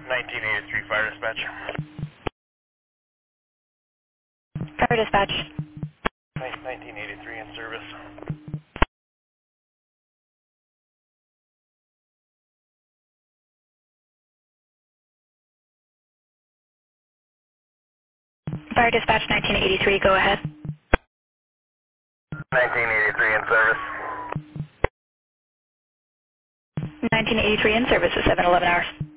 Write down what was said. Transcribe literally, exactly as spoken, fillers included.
nineteen eighty-three fire dispatch. Fire dispatch. nineteen eighty-three in service. Fire dispatch nineteen eighty-three, go ahead. nineteen eighty-three in service. nineteen eighty-three in service at seven eleven hours.